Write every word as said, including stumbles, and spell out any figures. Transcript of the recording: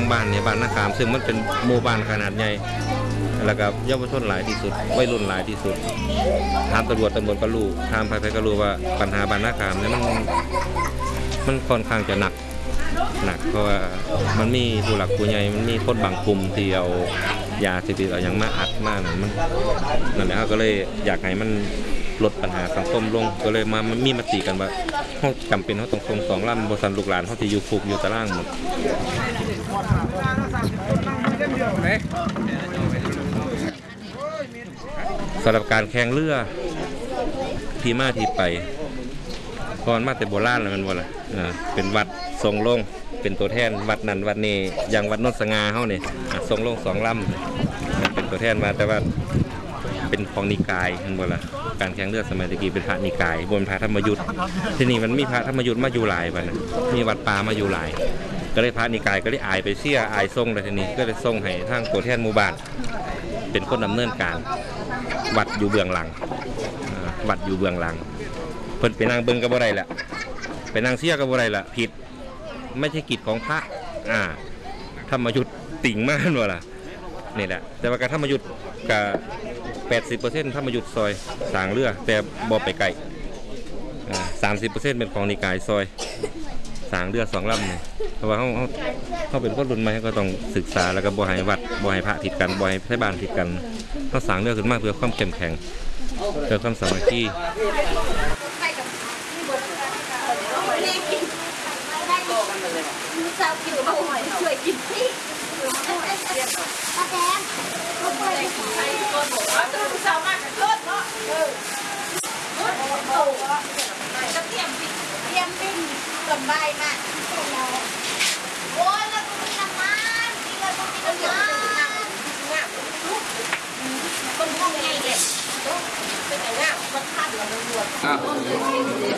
ของบ้านเนี่ยบ้านนาคามซึ่งมันเป็นหมู่บ้านขนาดใหญ่แล้วก็เยาวชนหลายที่สุดวัยรุ่นหลายที่สุดถามตำรวจตำรวจก็รู้ถามใครๆก็รู้ว่าปัญหาบ้านนาคามเนี่ยมันมันค่อนข้างจะหนักหนักเพราะว่ามันมีผู้หลักผู้ใหญ่มันมีคนบางกลุ่มที่เอายาเสพติดเอาอย่างมาอัดมานั่นมันนั่นแหละก็เลยอยากให้มันลดปัญหาสังคมลงก็เลยมามีมติกันว่าเขาจำเป็นเขาต้องส่งสองลำบริษัทลูกหลานเขาที่อยู่คุกอยู่ตารางหมดสำหรับการแข่งเรือที่มาที่ไปพรมาแต่โบราณแล้วมันว่าล่ะเป็นวัดทรงลงเป็นตัวแทนวัดนั้นวัดนี้อย่างวัดนนสง่าเขาเนี่ยทรงลงสองลำเป็นตัวแทนมาแต่ว่าเป็นของนิกายมันว่าล่ะการแข่งเรือสมัยตะกี้เป็นพระนิกายบนพระธรรมยุทธ์ที่นี่มันมีพระธรรมยุทธ์มาอยู่หลายวันมีวัดป่ามาอยู่หลายก็เลยพระนิกายก็เลยอายไปเสียอายทรงเลยทีนี้ก็เลยทรงให้ทางตัวแทนหมู่บ้านเป็นคนดำเนินการวัดอยู่เบื้องหลังวัดอยู่เบื้องหลังเพิ่นไปนั่งเบิ้งกับอะไรล่ะไปนั่งเสียกับอะไรล่ะผิดไม่ใช่กิจของพระอ่าธรรมยุทธ์ติ่งมากว่าล่ะนี่แหละแต่ว่าการธรรมยุทธ์กับแปดสิบเปอร์เซ็นต์ธรรมยุทธ์ซอยสางเรือแต่บ่ไปไกลสามสิบเปอร์เซ็นต์เป็นของนิกายซอยสางเรือสองลำเนี่ยเพราะว่าเขาเขาเขาเป็นคนรุ่นใหม่ก็ต้องศึกษาแล้วก็บ่ให้วัดบ่ให้พระผิดกันบ่ให้ไทบ้านผิดกันเขาสางเรือขึ้นมาเพื่อความเข้มแข็งเพื่อความสามัคคีเจ้ากินเขาช่วยกินที่ตาแดงเขาช่วยใครคนบอกว่าตื่นเช้ามากกับเลิศเนาะเออโอ้โหจะเตรียมปิดเตรียมปิ้งสบายมากโอ้ยแล้วก็มีน้ำมันมีแล้วก็มีน้ำมันคนมองไงเด็กเป็นไงง่ายมันทัดเราล้วน